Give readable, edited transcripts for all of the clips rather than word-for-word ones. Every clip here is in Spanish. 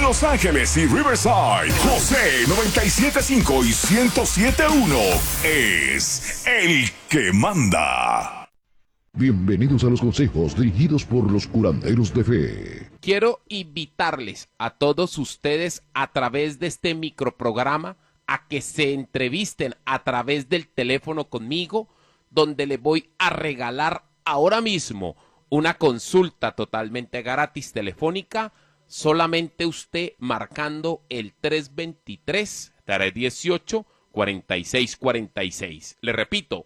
Los Ángeles y Riverside, José 97.5 y 107.1 es el que manda. Bienvenidos a los consejos dirigidos por los curanderos de fe. Quiero invitarles a todos ustedes a través de este microprograma a que se entrevisten a través del teléfono conmigo, donde le voy a regalar ahora mismo una consulta totalmente gratis telefónica, solamente usted marcando el 323-318-4646. Le repito,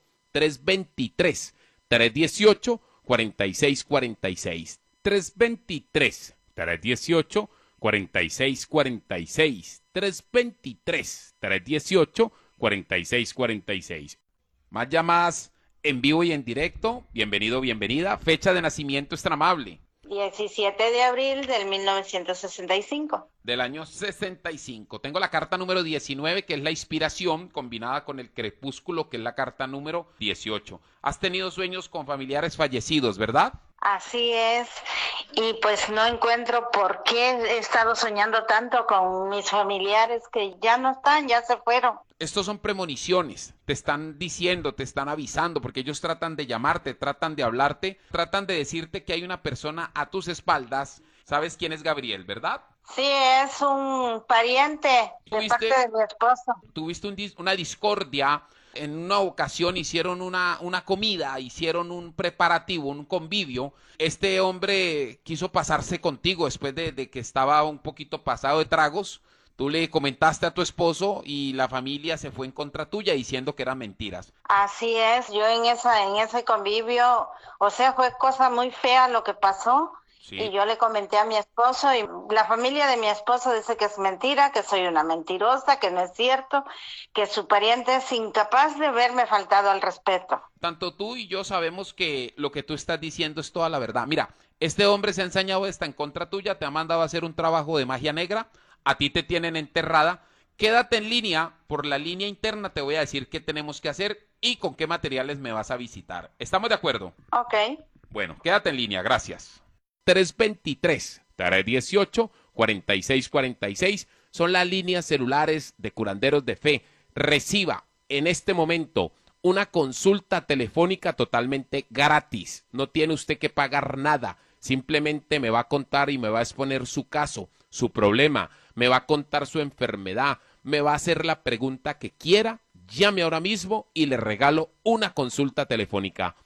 323-318-4646. 323-318-4646. 323-318-4646. Más llamadas en vivo y en directo. Bienvenido, bienvenida. Fecha de nacimiento extra amable. 17 de abril del 1965. Del año 65. Tengo la carta número 19, que es la inspiración, combinada con el crepúsculo, que es la carta número 18. Has tenido sueños con familiares fallecidos, ¿verdad? Así es, y pues no encuentro por qué he estado soñando tanto con mis familiares que ya no están, ya se fueron. Estos son premoniciones, te están diciendo, te están avisando, porque ellos tratan de llamarte, tratan de hablarte, tratan de decirte que hay una persona a tus espaldas. ¿Sabes quién es Gabriel, verdad? Sí, es un pariente de parte de mi esposo. Tuviste una discordia. En una ocasión hicieron una comida, hicieron un preparativo, un convivio. Este hombre quiso pasarse contigo después de que estaba un poquito pasado de tragos. Tú le comentaste a tu esposo y la familia se fue en contra tuya diciendo que eran mentiras. Así es, yo en ese convivio, o sea, fue cosa muy fea lo que pasó. Sí. Y yo le comenté a mi esposo y la familia de mi esposo dice que es mentira, que soy una mentirosa, que no es cierto, que su pariente es incapaz de haberme faltado al respeto. Tanto tú y yo sabemos que lo que tú estás diciendo es toda la verdad. Mira, este hombre se ha ensañado, está en contra tuya, te ha mandado a hacer un trabajo de magia negra, a ti te tienen enterrada. Quédate en línea, por la línea interna te voy a decir qué tenemos que hacer y con qué materiales me vas a visitar. ¿Estamos de acuerdo? Ok. Bueno, quédate en línea, gracias. 323-318-4646 son las líneas celulares de Curanderos de Fe. Reciba en este momento una consulta telefónica totalmente gratis. No tiene usted que pagar nada. Simplemente me va a contar y me va a exponer su caso, su problema, me va a contar su enfermedad, me va a hacer la pregunta que quiera. Llame ahora mismo y le regalo una consulta telefónica.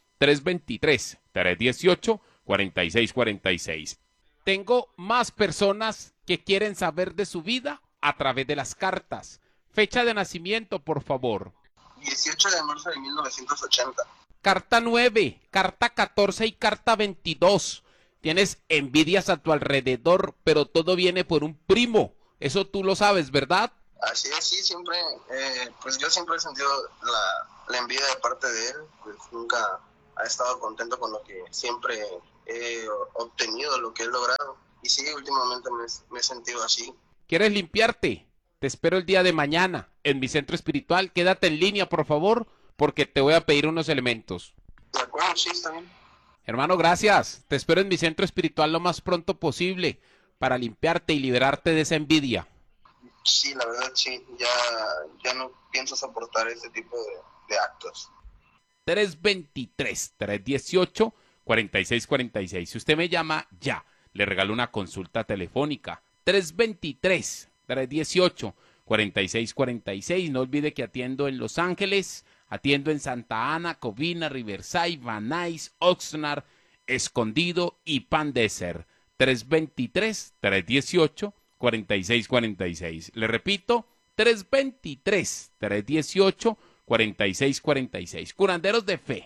323-318-4646. Tengo más personas que quieren saber de su vida a través de las cartas. Fecha de nacimiento, por favor. 18 de marzo de 1980. Carta 9, carta 14 y carta 22. Tienes envidias a tu alrededor, pero todo viene por un primo. Eso tú lo sabes, ¿verdad? Así es, sí, siempre, pues yo siempre he sentido la envidia de parte de él. Pues nunca ha estado contento con lo que siempre he obtenido, lo que he logrado. Y sí, últimamente me he sentido así. ¿Quieres limpiarte? Te espero el día de mañana en mi centro espiritual. Quédate en línea, por favor, porque te voy a pedir unos elementos. De acuerdo, sí, está bien. Hermano, gracias. Te espero en mi centro espiritual lo más pronto posible para limpiarte y liberarte de esa envidia. Sí, la verdad, sí. Ya no pienso soportar ese tipo de actos. 323-318-4646. Si usted me llama, ya, le regalo una consulta telefónica. 323-318-4646. No olvide que atiendo en Los Ángeles, atiendo en Santa Ana, Covina, Riverside, Van Nuys, Oxnard, Escondido y Pan Desert. 323-318-4646. Le repito, 323-318-4646. Curanderos de Fe.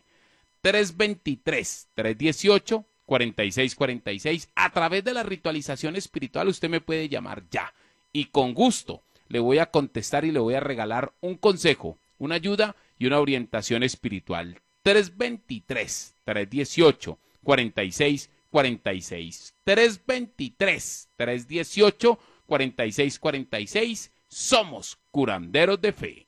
323-318-4646. A través de la ritualización espiritual usted me puede llamar ya. Y con gusto le voy a contestar y le voy a regalar un consejo, una ayuda y una orientación espiritual. 323-318-4646. 323-318-4646. Somos Curanderos de Fe.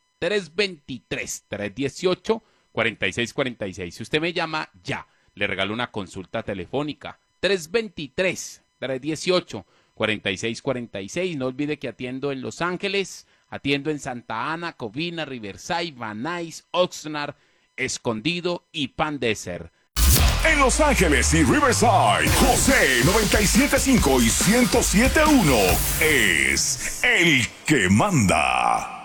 323-318-4646. Si usted me llama ya, le regalo una consulta telefónica. 323-318-4646. 4646. No olvide que atiendo en Los Ángeles, atiendo en Santa Ana, Covina, Riverside, Van Nuys, Oxnard, Escondido y Pan Desert. En Los Ángeles y Riverside, José 97.5 y 107.1 es el que manda.